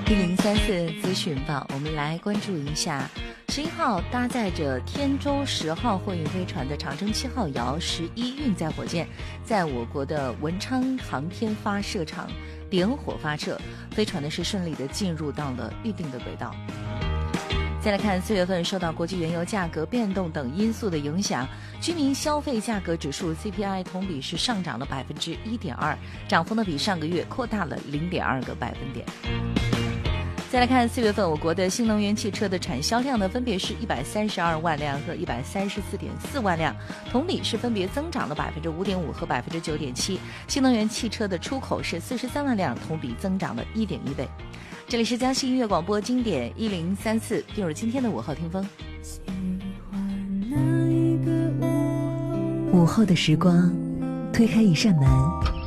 1034资讯报，我们来关注一下11号搭载着天舟10号货运飞船的长征7号遥11运载火箭，在我国的文昌航天发射场点火发射，飞船呢是顺利的进入到了预定的轨道。再来看4月份，受到国际原油价格变动等因素的影响，居民消费价格指数 CPI 同比是上涨了 1.2%， 涨幅呢比上个月扩大了 0.2个百分点。再来看4月份，我国的新能源汽车的产销量呢分别是132万辆和134.4万辆，同比是分别增长了 5.5% 和 9.7%。新能源汽车的出口是43万辆，同比增长了 1.1倍。这里是江西音乐广播经典1034，进入今天的午后听风。 午后的时光，推开一扇门，